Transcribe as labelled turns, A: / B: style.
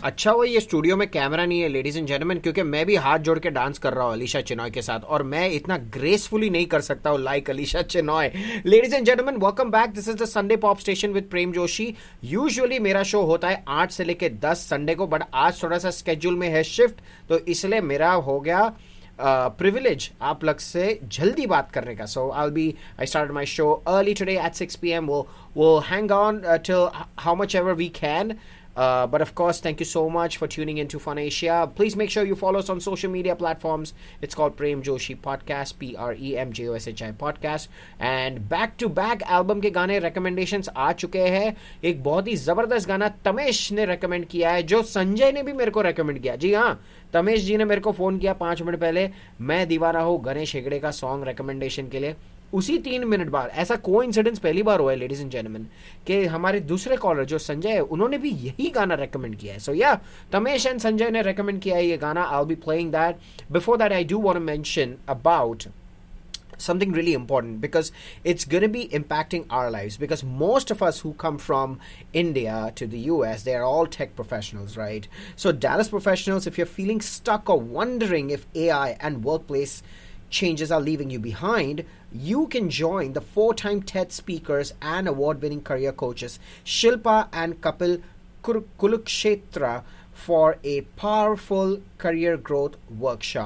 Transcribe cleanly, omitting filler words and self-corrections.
A: अच्छा हुआ ये स्टूडियो में कैमरा नहीं है लेडीज एंड जेंटलमैन, क्योंकि मैं भी हाथ जोड़ के डांस कर रहा हूँ अलीशा चिनॉय के साथ, और मैं इतना ग्रेसफुली नहीं कर सकता हूँ like Alisha Chinoy. Ladies and gentleman, welcome back. This is the Sunday pop station with Prem Joshi. Usually मेरा शो होता है 8 से लेके 10 संडे को, बट आज थोड़ा सा स्केड्यूल में है शिफ्ट, तो इसलिए मेरा हो गया प्रिविलेज आप लोग से जल्दी बात करने का. सो I start my show early today at 6 p.m. We'll hang on till how much ever we can. But of course, thank you so much for tuning into Fun Asia. Please make sure you follow us on social media platforms. It's called Prem Joshi Podcast, PREMJOSHI Podcast. And back to back album के गाने recommendations आ चुके हैं. एक बहुत ही जबरदस्त गाना तमेश ने recommend किया है, जो संजय ने भी मेरे को recommend किया. जी हाँ, तमेश जी ने मेरे को फोन किया 5 मिनट पहले. मैं दीवाना हूँ गणेश हेगड़े का सॉन्ग recommendation के लिए. उसी 3 मिनट बाद ऐसा कोइंसिडेंस पहली बार हुआ है लेडीज एंड जेंटलमैन कि हमारे दूसरे कॉलर जो संजय है उन्होंने भी यही गाना रेकमेंड किया है. सो या तमेश एंड संजय ने रेकमेंड किया है ये गाना. I will be playing that. Before that I do want to mention about something really important, because it's going to be impacting our lives, because most of us who come from India to the US, they are all tech professionals, right? So Dallas professionals, if you're feeling stuck or wondering if AI and workplace changes are leaving you behind, you can join the 4-time TED speakers and award-winning career coaches Shilpa and Kapil Kulukshetra for a powerful career growth workshop.